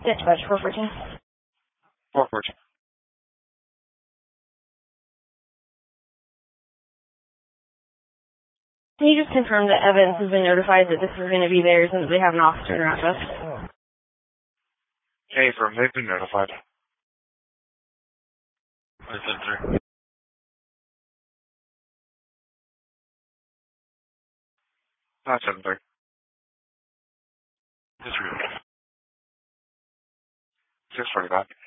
Dispatch 414. 414. Can you just confirm that Evans has been notified that this is going to be theirs and that they have an officer in Rochester? Hey, firm, they've been notified. 573. 573. Disregard. 645.